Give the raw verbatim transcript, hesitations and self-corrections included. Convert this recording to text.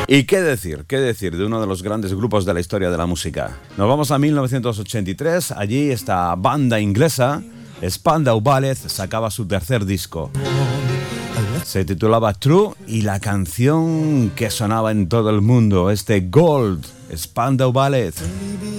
¿Y qué decir? ¿Qué decir de uno de los grandes grupos de la historia de la música? Nos vamos a mil novecientos ochenta y tres. Allí esta banda inglesa, Spandau Ballet, sacaba su tercer disco. Se titulaba True y la canción que sonaba en todo el mundo, este Gold, Spandau Ballet.